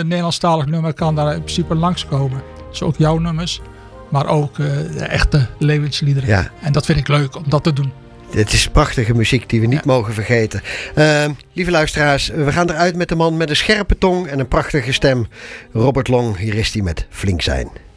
Nederlandstalig nummer kan daar in principe langskomen. Dus ook jouw nummers, maar ook de echte levensliederen. Ja. En dat vind ik leuk om dat te doen. Het is prachtige muziek die we niet mogen vergeten. Lieve luisteraars, we gaan eruit met de man met een scherpe tong en een prachtige stem. Robert Long, hier is hij met Flink zijn.